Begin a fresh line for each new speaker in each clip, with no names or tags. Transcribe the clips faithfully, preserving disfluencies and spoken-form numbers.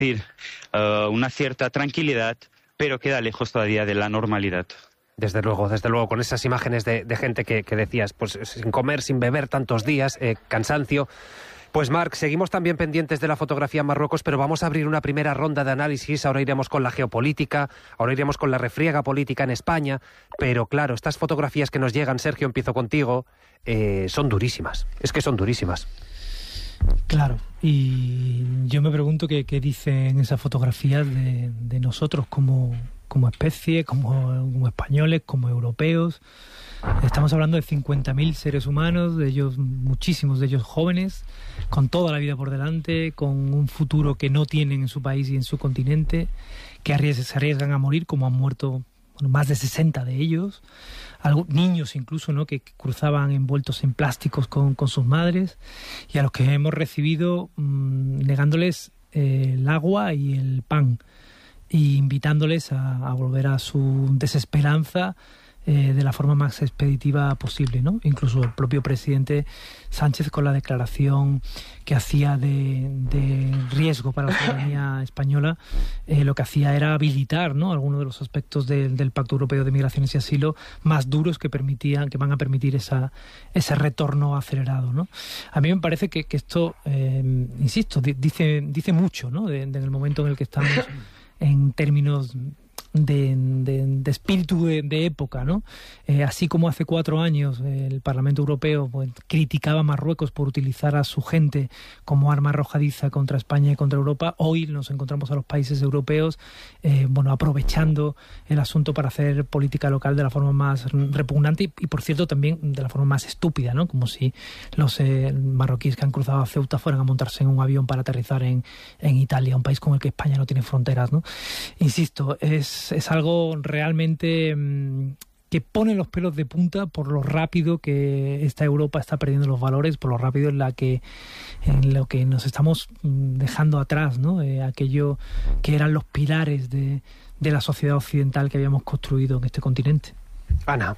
decir, uh, una cierta tranquilidad, pero queda lejos todavía de la normalidad.
Desde luego, desde luego, con esas imágenes de, de gente que, que decías, pues sin comer, sin beber tantos días, eh, cansancio. Pues Marc, seguimos también pendientes de la fotografía en Marruecos, pero vamos a abrir una primera ronda de análisis. Ahora iremos con la geopolítica, ahora iremos con la refriega política en España, pero claro, estas fotografías que nos llegan, Sergio, empiezo contigo, eh, son durísimas, es que son durísimas.
Claro, y yo me pregunto qué, qué dicen esas fotografías de, de nosotros como, como especie, como, como españoles, como europeos. Estamos hablando de cincuenta mil seres humanos, de ellos, muchísimos de ellos jóvenes, con toda la vida por delante, con un futuro que no tienen en su país y en su continente, que arries- se arriesgan a morir, como han muerto bueno, más de sesenta de ellos, algo, niños incluso, ¿no?, que, que cruzaban envueltos en plásticos con, con sus madres, y a los que hemos recibido mmm, negándoles eh, el agua y el pan, y invitándoles a, a volver a su desesperanza, Eh, de la forma más expeditiva posible, ¿no? Incluso el propio presidente Sánchez, con la declaración que hacía de, de riesgo para la ciudadanía española, eh, lo que hacía era habilitar, ¿no?, algunos de los aspectos de, del Pacto Europeo de Migraciones y Asilo más duros que permitían, que van a permitir esa, ese retorno acelerado, ¿no? A mí me parece que, que esto, eh, insisto, dice, dice mucho, ¿no?, de, de en el momento en el que estamos en términos De, de, de espíritu de, de época, ¿no? Eh, así como hace cuatro años eh, el Parlamento Europeo pues, criticaba a Marruecos por utilizar a su gente como arma arrojadiza contra España y contra Europa, hoy nos encontramos a los países europeos eh, bueno, aprovechando el asunto para hacer política local de la forma más repugnante y, y por cierto, también de la forma más estúpida, ¿no? Como si los eh, marroquíes que han cruzado a Ceuta fueran a montarse en un avión para aterrizar en, en Italia, un país con el que España no tiene fronteras, ¿no? Insisto, es es algo realmente mmm, que pone los pelos de punta por lo rápido que esta Europa está perdiendo los valores, por lo rápido en la que en lo que nos estamos dejando atrás, ¿no? Eh, aquello que eran los pilares de, de la sociedad occidental que habíamos construido en este continente.
Ana.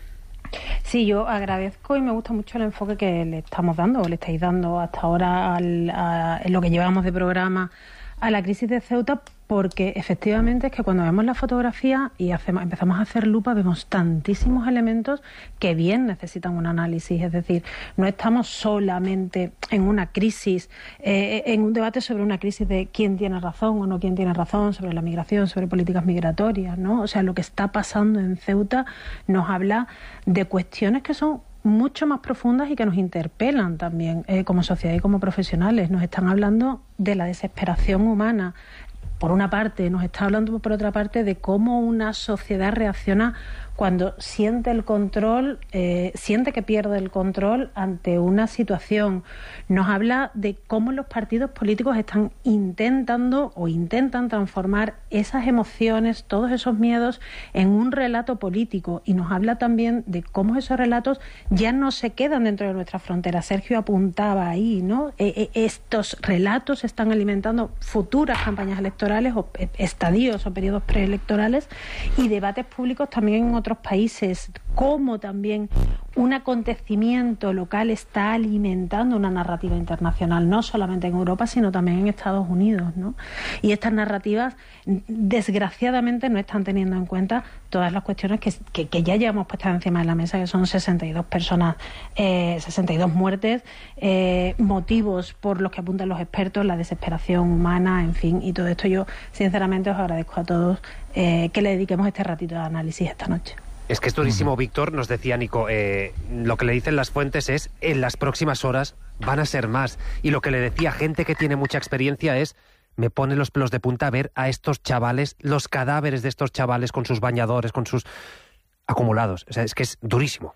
Sí, yo agradezco y me gusta mucho el enfoque que le estamos dando, o le estáis dando hasta ahora al, a, en lo que llevamos de programa a la crisis de Ceuta, porque efectivamente es que cuando vemos la fotografía y hacemos, empezamos a hacer lupa, vemos tantísimos elementos que bien necesitan un análisis. Es decir, no estamos solamente en una crisis, eh, en un debate sobre una crisis de quién tiene razón o no quién tiene razón, sobre la migración, sobre políticas migratorias, ¿no? O sea, lo que está pasando en Ceuta nos habla de cuestiones que son mucho más profundas y que nos interpelan también eh, como sociedad y como profesionales. Nos están hablando de la desesperación humana, por una parte, nos está hablando por otra parte de cómo una sociedad reacciona cuando siente el control, eh, siente que pierde el control ante una situación. Nos habla de cómo los partidos políticos están intentando o intentan transformar esas emociones, todos esos miedos, en un relato político. Y nos habla también de cómo esos relatos ya no se quedan dentro de nuestras fronteras. Sergio apuntaba ahí, ¿no? Eh, eh, estos relatos están alimentando futuras campañas electorales o estadios o periodos preelectorales y debates públicos también en otros países, cómo también un acontecimiento local está alimentando una narrativa internacional, no solamente en Europa, sino también en Estados Unidos, ¿no? Y estas narrativas, desgraciadamente, no están teniendo en cuenta todas las cuestiones que, que, que ya llevamos puestas encima de la mesa, que son sesenta y dos personas, eh, sesenta y dos muertes, eh, motivos por los que apuntan los expertos, la desesperación humana, en fin, y todo esto. Yo, sinceramente, os agradezco a todos eh, que le dediquemos este ratito de análisis esta noche.
Es que es durísimo, Víctor. Nos decía Nico, eh, lo que le dicen las fuentes es en las próximas horas van a ser más. Y lo que le decía gente que tiene mucha experiencia es, me pone los pelos de punta a ver a estos chavales, los cadáveres de estos chavales con sus bañadores, con sus acumulados. O sea, es que es durísimo.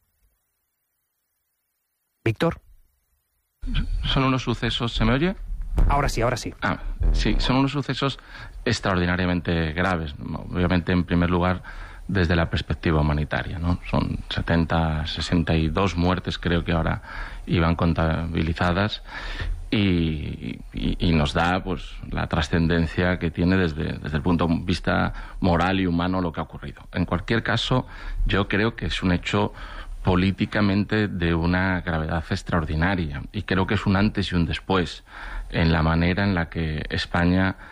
Víctor.
Son unos sucesos... ¿Se me oye?
Ahora sí, ahora sí.
Ah, sí, son unos sucesos extraordinariamente graves. Obviamente, en primer lugar, desde la perspectiva humanitaria, ¿no? Son setenta, sesenta y dos muertes, creo que ahora iban contabilizadas, y, y, y nos da pues la trascendencia que tiene desde, desde el punto de vista moral y humano lo que ha ocurrido. En cualquier caso, yo creo que es un hecho políticamente de una gravedad extraordinaria, y creo que es un antes y un después en la manera en la que España